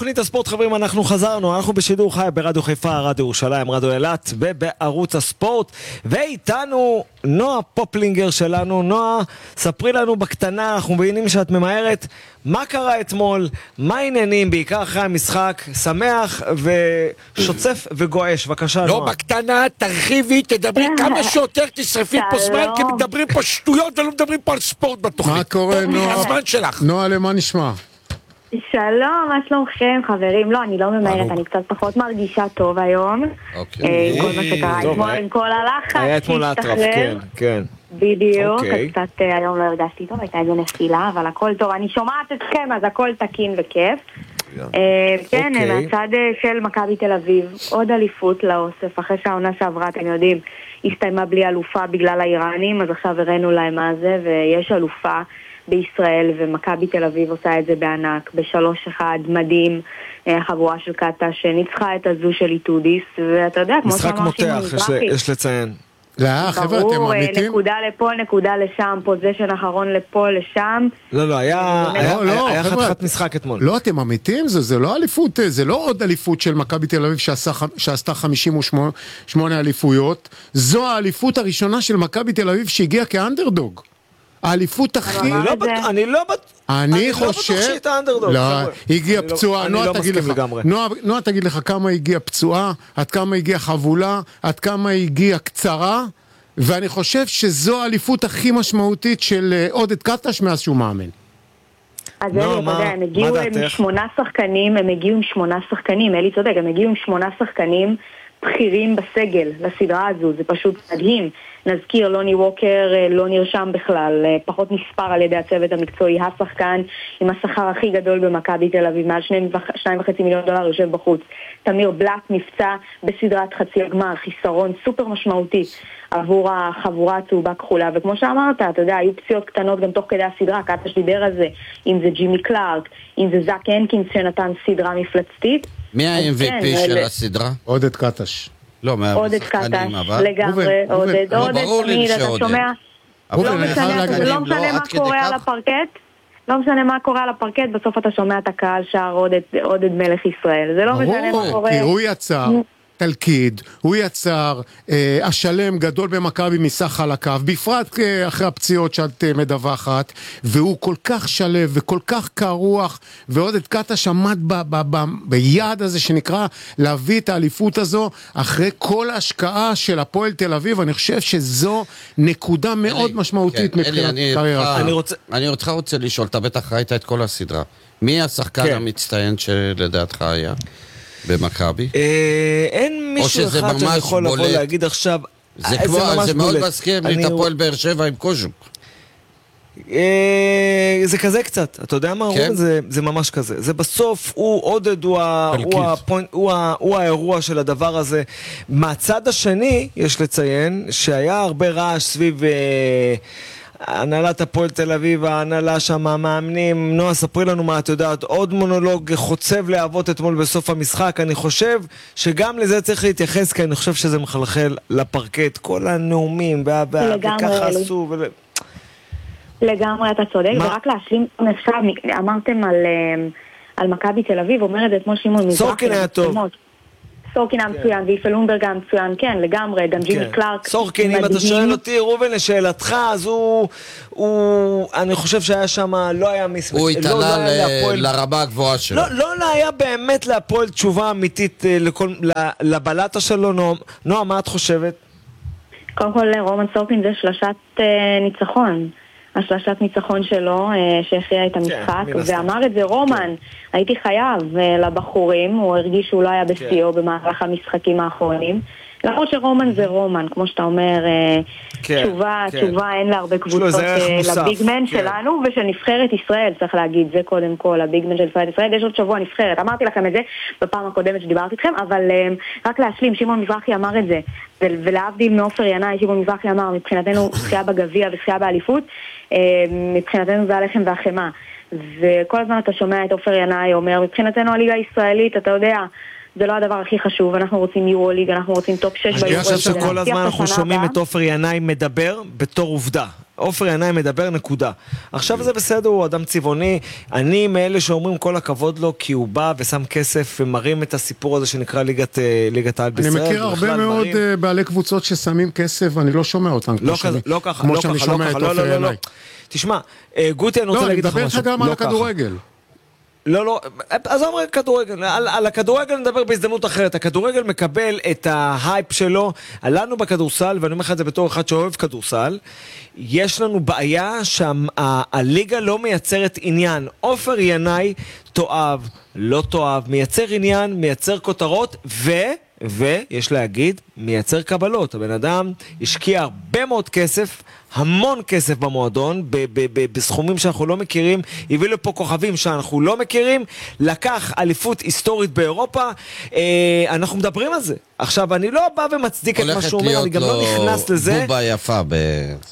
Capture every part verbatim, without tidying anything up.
תוכנית הספורט, חברים, אנחנו חזרנו, אנחנו בשידור חי ברדיו חיפה, רדיו ירושלים, רדיו אילת ובערוץ הספורט, ואיתנו נועה פופלינגר שלנו. נועה, ספרי לנו בקטנה, אנחנו מבינים שאת ממהרת, מה קרה אתמול, מה העניינים, בעיקר אחרי המשחק, שמח ושוצף וגועש, בבקשה. לא בקטנה, תרחיבי, תדברי כמה שיותר, תשרפי פה זמן, כי מדברים פה שטויות ולא מדברים פה על ספורט בתוכנית. מה קורה, נועה? הזמן שלך. נועה, למה נשמע? שלום, מה שלומכם חברים? לא, אני לא ממהרת, אני קצת פחות מרגישה טוב היום. אוקיי. כל מה שקרה אתמול עם כל הלחץ. היה אתמול אטרף, כן, כן. בדיוק, קצת היום לא הרגשתי טוב, הייתה איזו נפילה, אבל הכל טוב. אני שומעת אתכם, אז הכל תקין וכיף. כן, מהצד של מכבי תל אביב, עוד אליפות לאוסף, אחרי שהעונה שעברה, אתם יודעים, הסתיימה בלי אלופה בגלל האיראנים, אז עכשיו הראינו להם מה זה, ויש אלופה בישראל, ומכבי תל אביב עושה את זה בענק, בשלוש אחד, מדהים, חבורה של קטה שניצחה את הזו של איתודיס, ואתה יודע, כמו משחק מותח, יש לציין. לא, חבר'ה, אתם ברור, אמיתים? נקודה לפה, נקודה לשם, פוזיישן אחרון לפה, לשם. לא, לא, היה לא, לא, היה חבר'ה, חתיכת משחק אתמול. לא, אתם אמיתים? זה, זה לא אליפות, זה לא עוד אליפות של מכבי תל אביב שעשה, שעשתה חמישים ושמונה אליפויות. זו האליפות הראשונה של מכבי תל אביב שהגיעה כאנדרדוג. האליפות הכי... אני לא בטוח... אני חושב... לא, הגיעה פצועה. נועה תגיד לך כמה הגיעה פצועה, עד כמה הגיעה חבולה, עד כמה הגיעה קצרה, ואני חושב שזו האליפות הכי משמעותית של עודד קטש מאז שהוא מאמן. אז אלי, אתה יודע, הם הגיעו עם שמונה שחקנים, הם הגיעו עם שמונה שחקנים, אלי צודק, הם הגיעו עם שמונה שחקנים בכירים בסגל לסדרה הזו, זה פשוט מדהים. נזכיר, לוני ווקר לא נרשם בכלל, פחות נספר על ידי הצוות המקצועי, השחקן עם השכר הכי גדול במכבי תל אביב, מעל שניים וחצי מיליון דולר יושב בחוץ. תמיר בלאט נפצע בסדרת חצי הגמר, חיסרון סופר משמעותי עבור החבורה הצהובה כחולה, וכמו שאמרת, אתה יודע, היו פציעות קטנות גם תוך כדי הסדרה, קטש דיבר על זה, אם זה ג'ימי קלארק, אם זה זאק הנקינס שנתן סדרה מפלצתית. מי ה-אם וי פי של הסדרה? עודד קטש. לא, עודד קטש, לגמרי, עודד, עודד, תמיד, אתה שומע, לא משנה מה קורה על הפרקט, לא משנה מה קורה על הפרקט, בסוף אתה שומע את הקהל שר עודד מלך ישראל, זה לא משנה מה קורה. כי הוא יצר תלכיד, הוא יצר אה, השלם גדול במכבי מסך חלקיו, בפרט אה, אחרי הפציעות שאת אה, מדווחת, והוא כל כך שלב וכל כך קרוח, ועודד קטש עמד ב, ב, ב, ביעד הזה שנקרא להביא את האליפות הזו, אחרי כל ההשקעה של הפועל תל אביב. אני חושב שזו נקודה מאוד אלי, משמעותית כן, מבחינת אלי, קריירה. אני רוצה, אני רוצה, רוצה לשאול, אתה בטח ראית את כל הסדרה, מי השחקן כן. המצטיין שלדעתך היה? במכבי? אין מישהו אחד שאני יכול לבוא להגיד עכשיו, זה מאוד מזכיר לי את הפועל באר שבע עם קוז'וק. זה כזה קצת, אתה יודע מה? זה ממש כזה. זה בסוף, הוא עודד, הוא האירוע של הדבר הזה. מהצד השני, יש לציין, שהיה הרבה רעש סביב הנהלת הפועל תל אביב, ההנהלה שם, המאמנים. נועה, ספרי לנו מה את יודעת, עוד מונולוג חוצב להבות אתמול בסוף המשחק. אני חושב שגם לזה צריך להתייחס, כי אני חושב שזה מחלחל לפרקט, כל הנאומים, וככה עשו. לגמרי, אתה צודק, ורק להשלים עכשיו, אמרתם על מכבי תל אביב, אומרת אתמול שמעון מזרחי. סורקין היה טוב. סורקין המצוין, ויפלונברג המצוין, כן, לגמרי, גם ג'ימי קלארק. סורקין, אם אתה שואל אותי, רובן, לשאלתך, אז הוא, אני חושב שהיה שם, לא היה מספיק. הוא התעלה לרמה הגבוהה שלו. לא היה באמת להפועל תשובה אמיתית לבלטה שלו. נועה, מה את חושבת? קודם כל, רומן סורקין זה שלשת ניצחון. השלשת ניצחון שלו שהכריע את המשחק, ואמר את זה רומן, הייתי חייב לבחורים, הוא הרגיש שהוא לא היה בשיאו במהלך המשחקים האחרונים, למרות שרומן זה רומן, כמו שאתה אומר, תשובה, תשובה אין לה הרבה קבוצות לביגמן שלנו ושל נבחרת ישראל, צריך להגיד, זה קודם כל, הביגמן של נבחרת ישראל, יש עוד שבוע נבחרת, אמרתי לכם את זה בפעם הקודמת שדיברתי איתכם, אבל רק להשלים, שמעון מזרחי אמר את זה, ולהבדיל מעופר ינאי, שמעון מזרחי אמר, מבחינתנו זכייה בגביע וזכייה באליפות, מבחינתנו זה הלחם והחמה, וכל הזמן אתה שומע את עופר ינאי אומר, מבחינתנו הליגה הישראלית, אתה יודע, זה לא הדבר הכי חשוב, אנחנו רוצים יורוליג, אנחנו רוצים טופ שש ביורוליג. אני חושב שכל הזמן אנחנו שומעים את עופר ינאי מדבר בתור עובדה. עופר ינאי מדבר נקודה. עכשיו זה בסדר, הוא אדם צבעוני, אני מאלה שאומרים כל הכבוד לו, כי הוא בא ושם כסף ומרים את הסיפור הזה שנקרא ליגת, ליגת העל בישראל. אני מכיר הרבה מאוד מרים... בעלי קבוצות ששמים כסף, ואני לא שומע אותם. לא ככה, לא ככה, לא ככה, לא ככה, לא, לא, לא, לא. תשמע, גוטי, אני רוצה להגיד לך משהו. לא, אני מדבר לך גם על הכדורגל. לא, לא, אז אומר כדורגל, על, על הכדורגל נדבר בהזדמנות אחרת. הכדורגל מקבל את ההייפ שלו, עלינו בכדורסל, ואני אומר לך את זה בתור אחד שאוהב כדורסל, יש לנו בעיה שהליגה לא מייצרת עניין. עופר ינאי תואב, לא תואב, מייצר עניין, מייצר כותרות, ו... ויש להגיד, מייצר קבלות. הבן אדם השקיע הרבה מאוד כסף, המון כסף במועדון, ב- ב- ב- בסכומים שאנחנו לא מכירים, הביא לו פה כוכבים שאנחנו לא מכירים, לקח אליפות היסטורית באירופה, אה, אנחנו מדברים על זה. עכשיו, אני לא בא ומצדיק את מה שהוא אומר, אני גם לא נכנס לזה. הולכת להיות לו בובה יפה ב...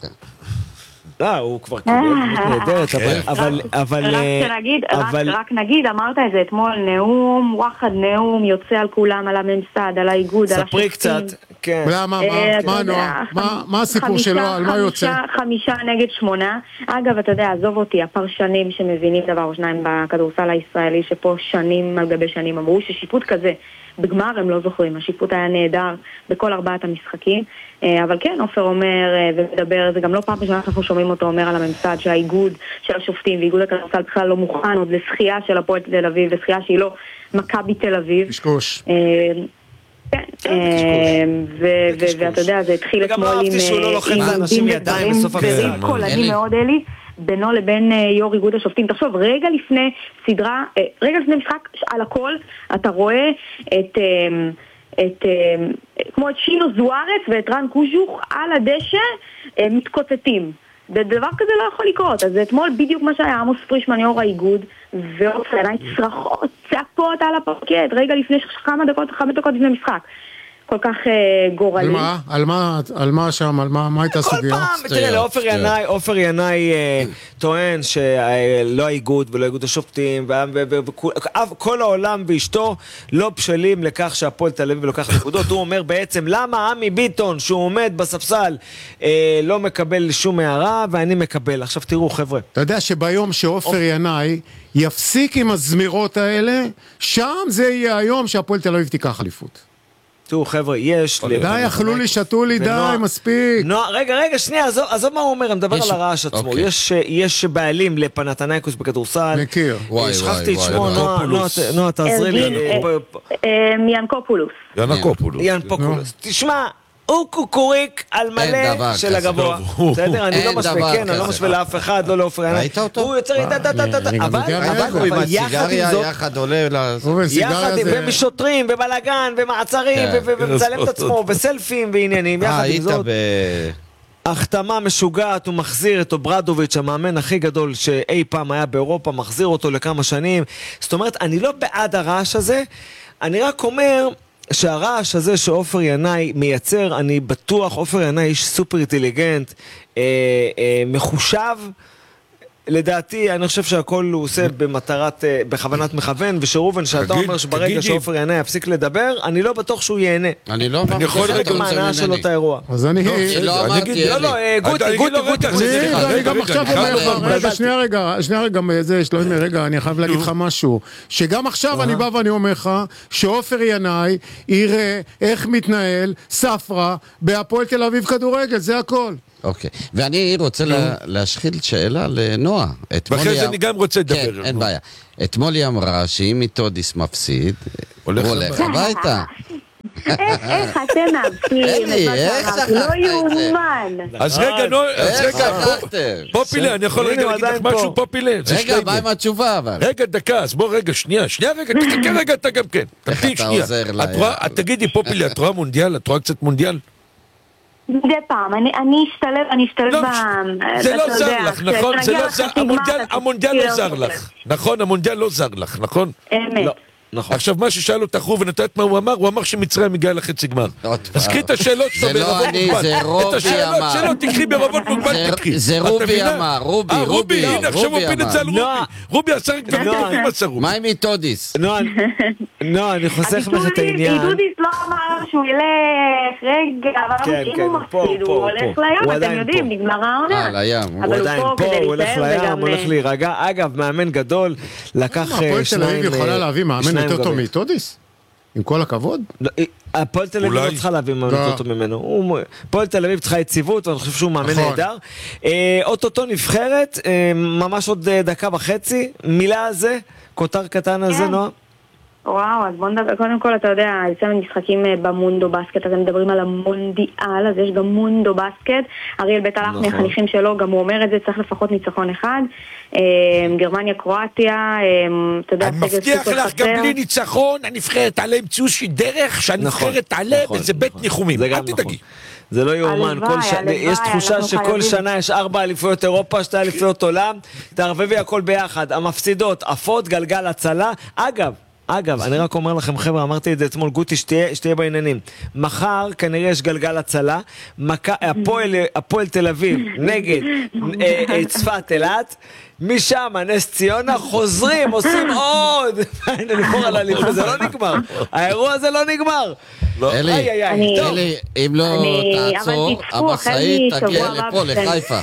לא, הוא כבר קיבל דמות נהדרת, אבל... אבל... רק נגיד, אמרת את זה אתמול, נאום, וואחד נאום, יוצא על כולם, על הממסד, על האיגוד, על השופטים. ספרי קצת, כן. למה, מה, נועה? מה הסיפור שלו, על מה יוצא? חמישה נגד שמונה. אגב, אתה יודע, עזוב אותי, הפרשנים שמבינים דבר או שניים בכדורסל הישראלי, שפה שנים על גבי שנים אמרו ששיפוט כזה, בגמר הם לא זוכרים, השיפוט היה נהדר בכל ארבעת המשחקים, אבל כן, עופר אומר ומדבר, זה גם לא פעם ראשונה אנחנו שומעים אותו אומר על הממסד שהאיגוד של השופטים ואיגוד הכדורסל בכלל לא מוכן עוד לשחייה של הפועל תל אביב, לשחייה שהיא לא מכבי תל אביב. קשקוש. כן, ואתה יודע, זה התחיל אתמול עם יהודים ידיים וריב קולני מאוד אלי, בינו לבין יו"ר איגוד השופטים. תחשוב, רגע לפני סדרה, רגע לפני משחק על הכל, אתה רואה את, את, כמו את שינו זוארץ ואת רן קוז'וך על הדשא מתקוצצים. דבר כזה לא יכול לקרות. אז אתמול בדיוק מה שהיה עמוס פרישמן יו"ר האיגוד, ועופר ינאי צרחות, צעקות על הפרקט, רגע לפני כמה דקות, חמש דקות לפני משחק. כל כך גורלי. על מה? על מה? על מה שם? על מה? מה הייתה סוגיה? כל פעם, תראה, לעופר ינאי, עופר ינאי טוען שלא האיגוד ולא איגוד השופטים, וכל העולם ואשתו לא בשלים לכך שהפועל תל אביב לוקח נקודות. הוא אומר בעצם, למה עמי ביטון, שהוא עומד בספסל, לא מקבל שום הערה, ואני מקבל. עכשיו תראו, חבר'ה. אתה יודע שביום שעופר ינאי יפסיק עם הזמירות האלה, שם זה יהיה היום שהפועל תל אביב תיקח אליפות. תראו חבר'ה, יש... די, אכלו לי, שתו לי, די, מספיק. רגע, רגע, שנייה, עזוב מה הוא אומר, אני מדבר על הרעש עצמו. יש בעלים לפנתנייקוס בכדורסל. מכיר. שכחתי את שמו, נועה, תעזרי לי. ינקופולוס. ינקופולוס. ינקופולוס. תשמע, הוא קוקוריק על מלא של הגבוה. בסדר? אני לא משווה, כן, אני לא משווה לאף אחד, לא לעופר ינאי. ראית אותו? הוא יוצר איתה, אבל יחד עם זאת, יחד עולה יחד עם שוטרים, ובלגן, ומעצרים, ומצלם את עצמו, וסלפים ועניינים, יחד עם זאת. החתמה משוגעת, הוא מחזיר את אוברדוביץ', המאמן הכי גדול שאי פעם היה באירופה, מחזיר אותו לכמה שנים. זאת אומרת, אני לא בעד הרעש הזה, אני רק אומר... שהרעש הזה שעופר ינאי מייצר, אני בטוח, עופר ינאי איש סופר אינטליגנט, אה, אה, מחושב, לדעתי, אני חושב שהכל הוא עושה במטרת, אה, בכוונת מכוון, ושרובן, שאתה אומר שברגע שעופר ינאי יפסיק לדבר, אני לא בטוח שהוא ייהנה. אני לא אני יכול רגע מהנאה שלו את האירוע. אז אני... לא אמרתי, לא, לא, גוטי, גוטי, גוטי. אני גם עכשיו אומר, רגע, שנייה רגע, שנייה רגע, זה, שלומי, רגע, אני חייב להגיד לך משהו, שגם עכשיו אני בא ואני אומר לך, שעופר ינאי יראה איך מתנהל ספרה בהפועל תל אביב כדורגל, זה הכל. אוקיי, ואני רוצה להשחיל שאלה לנועה. ואחרי זה אני גם רוצה לדבר. כן, אין בעיה. אתמול היא אמרה שאם מתודיס מפסיד, הוא הולך הביתה. איך אתם מאבקים? לא יאומן. אז רגע, אז רגע, פופילה, אני יכול רגע להגיד לך משהו, פופילה? רגע, מה עם התשובה אבל? רגע, דקה, אז בוא רגע, שנייה, שנייה רגע, תחכה רגע, אתה גם כן. תמתין שנייה. תגידי, פופילה, את רואה מונדיאל? את רואה קצת מונדיאל? מדי פעם, אני אשתלב, אני אשתלב ב... זה לא זר לך, נכון? המונדיאל לא זר לך, נכון? המונדיאל לא זר לך, נכון? אמת. נכון. עכשיו, מה ששאל אותך הוא ונתת מה הוא אמר, הוא אמר שמצרים מגיעה לחצי גמר. אז קחי את השאלות שלו בערבון מוגבל. זה רובי אמר. את השאלות שלו תקחי בערבון מוגבל, תקחי. זה רובי אמר, רובי, רובי. הנה, עכשיו הוא פיל את זה על רובי. רובי עשה רק דברים טובים עשה רובי. מה עם איתודיס? נועה, אני חוסך לך את העניין. איתודיס לא אמר שהוא ילך רגע, אבל אם הוא מפסיד, הוא הולך לים, אתם יודעים, נגמר העונה. אה, לים. הוא עדיין פה, הוא הולך לים, הוא הולך להירגע. אגב, מאמן גדול, לקח שניים... הפועל תל אביב יכולה להביא מאמן יותר טוב מאיתודיס? עם כל הכבוד? הפועל תל אביב לא צריכה להביא מאמן יותר טוב ממנו. הפועל תל אביב צריכה יציבות, ואני חושב שהוא מאמן נהדר. אוטוטו נבחרת, ממש עוד דקה וחצי, מילה על זה, כותר קטן על זה, נועה? וואו, אז בוא נדבר, קודם כל אתה יודע, יצאנו משחקים במונדו בסקט, אתם מדברים על המונדיאל, אז יש גם מונדו בסקט, אריאל בית הלך מהחניכים שלו, גם הוא אומר את זה, צריך לפחות ניצחון אחד, גרמניה, קרואטיה, אתה יודע, אני מבטיח לך, גם בלי ניצחון, הנבחרת תעלה עם ציושי דרך, שהנבחרת תעלה, וזה בית ניחומים, אל תדאגי. זה לא יאומן, יש תחושה שכל שנה יש ארבע אליפויות אירופה, שתי אליפויות עולם, תערבבי הכל ביחד, המפסידות, עפות, גלגל הצלה, אגב, אגב, אני רק אומר לכם, חבר'ה, אמרתי את זה אתמול, גוטי, שתהיה, שתהיה בעניינים. מחר כנראה יש גלגל הצלה, מכה, הפועל, הפועל תל אביב נגד אה, אה, צפת אילת, משם, נס ציונה, חוזרים, עושים עוד. הנה, נבחור על הליכוד, זה לא נגמר. האירוע הזה לא נגמר. אלי, אלי, אם לא תעצור, המשאית תגיע לפה, לחיפה.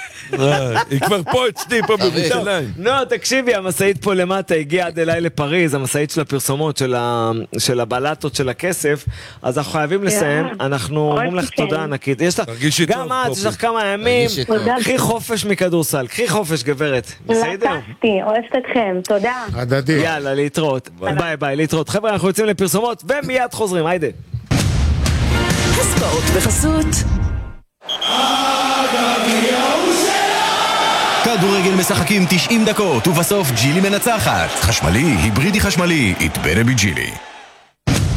היא כבר פה אצלי, פה בירושלים. נו, תקשיבי, המשאית פה למטה הגיעה עד אליי לפריז, המשאית של הפרסומות, של הבלטות של הכסף, אז אנחנו חייבים לסיים, אנחנו אומרים לך תודה ענקית. גם את, יש לך כמה ימים, קחי חופש מכדורסל, קחי חופש גברת. לקחתי, אוהבת אתכם, תודה. הדדי. יאללה, להתראות. ביי ביי, להתראות. חבר'ה, אנחנו יוצאים לפרסומות ומיד חוזרים, היידה. הספורט בחסות כדורגל משחקים תשעים דקות ובסוף ג'ילי מנצחת. חשמלי, היברידי חשמלי, התבנה בג'ילי.